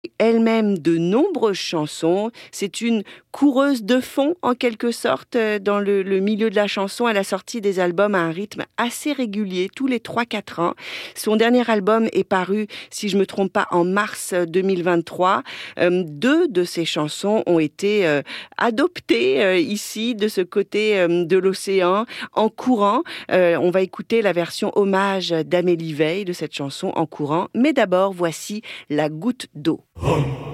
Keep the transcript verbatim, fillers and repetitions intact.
Elle-même de nombreuses chansons. C'est une coureuse de fond, en quelque sorte, euh, dans le, le milieu de la chanson. Elle a sorti des albums à un rythme assez régulier, tous les trois quatre ans. Son dernier album est paru, si je ne me trompe pas, en mars deux mille vingt-trois. Euh, deux de ses chansons ont été euh, adoptées euh, ici, de ce côté euh, de l'océan, en courant. Euh, on va écouter la version hommage d'Amélie Veil de cette chanson, En courant. Mais d'abord, voici La goutte d'eau.